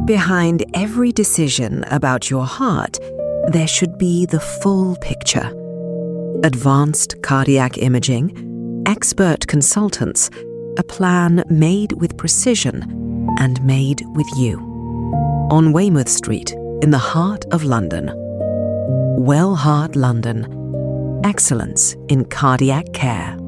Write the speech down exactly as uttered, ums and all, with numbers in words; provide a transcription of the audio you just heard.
Behind every decision about your heart, there should be the full picture. Advanced cardiac imaging, expert consultants, a plan made with precision and made with you. On Weymouth Street, in the heart of London. Wellheart London. Excellence in cardiac care.